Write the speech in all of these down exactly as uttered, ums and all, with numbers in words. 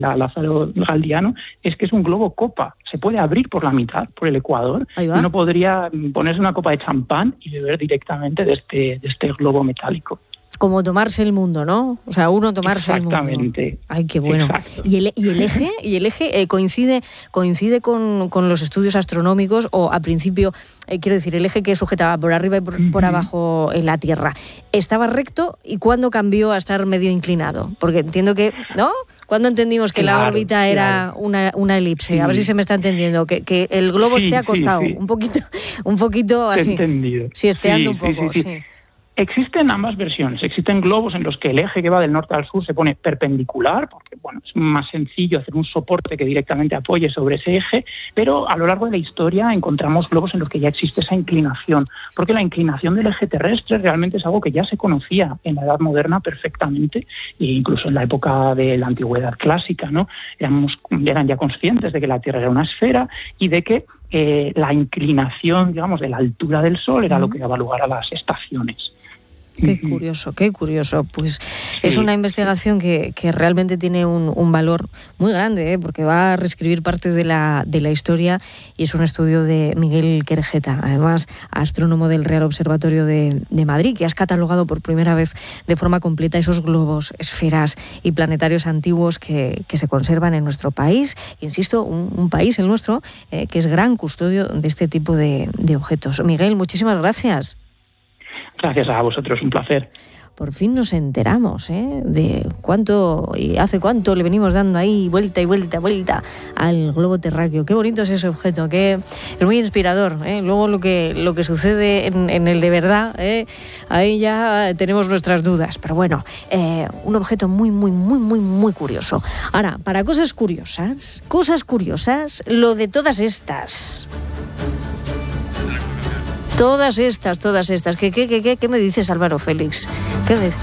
la Lázaro Galdiano, es que es un globo copa. Se puede abrir por la mitad, por el ecuador, y uno podría ponerse una copa de champán y beber directamente de este, de este globo metálico. Como tomarse el mundo, ¿no? O sea, uno tomarse el mundo. Exactamente. Ay, qué bueno. Exacto. ¿Y el, y el eje, y el eje eh, coincide, coincide con, con los estudios astronómicos o al principio, eh, quiero decir, el eje que sujetaba por arriba y por, uh-huh. por abajo en la Tierra, ¿estaba recto y cuándo cambió a estar medio inclinado? Porque entiendo que, ¿no? ¿Cuándo entendimos que claro, la órbita era claro. una, una elipse? Sí. A ver si se me está entendiendo. Que, que el globo sí, esté acostado, sí, sí. un poquito, un poquito así. Entendido. Sí, esteando sí, un poco, sí. sí. sí. Existen ambas versiones. Existen globos en los que el eje que va del norte al sur se pone perpendicular, porque bueno, es más sencillo hacer un soporte que directamente apoye sobre ese eje, pero a lo largo de la historia encontramos globos en los que ya existe esa inclinación, porque la inclinación del eje terrestre realmente es algo que ya se conocía en la Edad Moderna perfectamente, e incluso en la época de la Antigüedad clásica, ¿no? Éramos, eran ya conscientes de que la Tierra era una esfera y de que eh, la inclinación, digamos, de la altura del Sol era lo que daba lugar a las estaciones. Qué curioso, qué curioso. Pues sí, es una investigación que, que realmente tiene un, un valor muy grande, ¿eh? Porque va a reescribir parte de la, de la historia y es un estudio de Miguel Querejeta, además astrónomo del Real Observatorio de, de Madrid, que has catalogado por primera vez de forma completa esos globos, esferas y planetarios antiguos que, que se conservan en nuestro país. Insisto, un, un país, el nuestro, eh, que es gran custodio de este tipo de, de objetos. Miguel, muchísimas gracias. Gracias a vosotros, un placer. Por fin nos enteramos ¿eh? de cuánto y hace cuánto le venimos dando ahí vuelta y vuelta, vuelta al globo terráqueo. Qué bonito es ese objeto, que es muy inspirador. ¿eh? Luego lo que, lo que sucede en, en el de verdad, ¿eh? ahí ya tenemos nuestras dudas. Pero bueno, eh, un objeto muy, muy, muy, muy, muy curioso. Ahora, para cosas curiosas, cosas curiosas, lo de todas estas... Todas estas, todas estas. ¿Qué, qué, qué, qué, qué me dices, Álvaro Félix? ¿Qué me dices?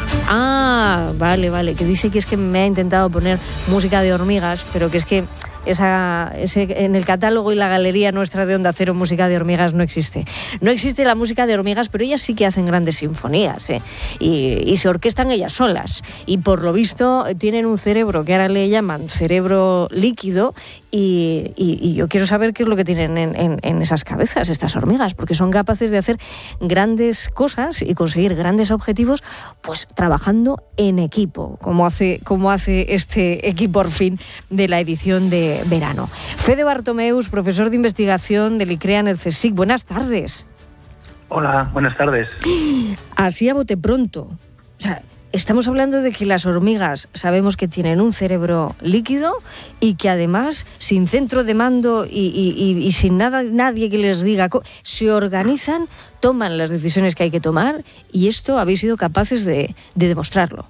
Ah, vale, vale. Que dice que es que me ha intentado poner música de hormigas, pero que es que esa, ese, en el catálogo y la galería nuestra de Onda Cero, música de hormigas no existe. No existe la música de hormigas, pero ellas sí que hacen grandes sinfonías, ¿eh? y, y se orquestan ellas solas. Y por lo visto tienen un cerebro que ahora le llaman cerebro líquido. Y, y, y yo quiero saber qué es lo que tienen en, en, en esas cabezas estas hormigas, porque son capaces de hacer grandes cosas y conseguir grandes objetivos, pues trabajando en equipo, como hace, como hace este equipo por fin de la edición de verano. Fede Bartomeus, profesor de investigación del ICREA en el CSIC. Buenas tardes. Hola, buenas tardes. Así a bote pronto. O sea, estamos hablando de que las hormigas sabemos que tienen un cerebro líquido y que además, sin centro de mando y, y, y, y sin nada, nadie que les diga, se organizan, toman las decisiones que hay que tomar y esto habéis sido capaces de, de demostrarlo.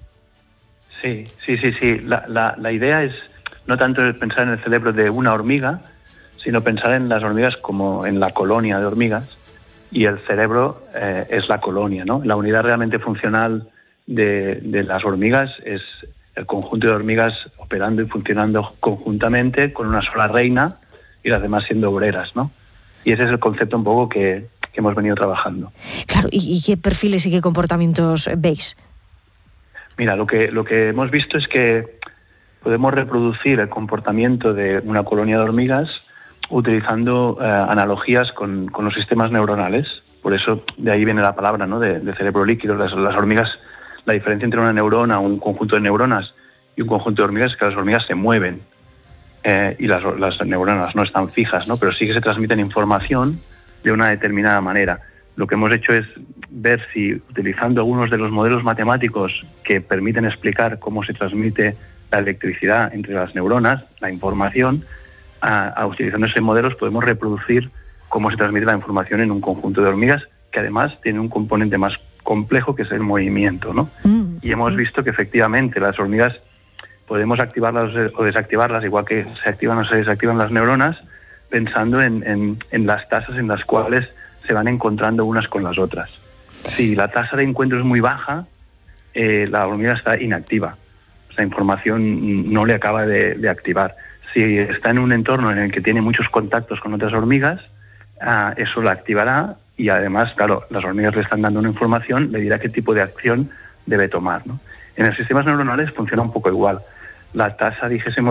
Sí, sí, sí, sí. La, la, la idea es no tanto pensar en el cerebro de una hormiga, sino pensar en las hormigas como en la colonia de hormigas y el cerebro eh, es la colonia, ¿no? La unidad realmente funcional De, de las hormigas es el conjunto de hormigas operando y funcionando conjuntamente con una sola reina y las demás siendo obreras, ¿no? Y ese es el concepto un poco que, que hemos venido trabajando. Claro, ¿y, y qué perfiles y qué comportamientos veis? Mira, lo que, lo que hemos visto es que podemos reproducir el comportamiento de una colonia de hormigas utilizando eh, analogías con, con los sistemas neuronales. Por eso de ahí viene la palabra, ¿no? de, de cerebro líquido. Las, las hormigas... La diferencia entre una neurona, un conjunto de neuronas y un conjunto de hormigas es que las hormigas se mueven eh, y las, las neuronas no están fijas, ¿no? Pero sí que se transmiten información de una determinada manera. Lo que hemos hecho es ver si, utilizando algunos de los modelos matemáticos que permiten explicar cómo se transmite la electricidad entre las neuronas, la información, a, a utilizando esos modelos podemos reproducir cómo se transmite la información en un conjunto de hormigas que además tiene un componente más complejo que es el movimiento, ¿no? Mm, y hemos mm. visto que efectivamente las hormigas podemos activarlas o desactivarlas, igual que se activan o se desactivan las neuronas, pensando en, en, en las tasas en las cuales se van encontrando unas con las otras. Si la tasa de encuentro es muy baja, eh, la hormiga está inactiva. Esa información no le acaba de, de activar. Si está en un entorno en el que tiene muchos contactos con otras hormigas, ah, eso la activará. Y además, claro, las hormigas le están dando una información, le dirá qué tipo de acción debe tomar, ¿no? En los sistemas neuronales funciona un poco igual. La tasa, dijésemos,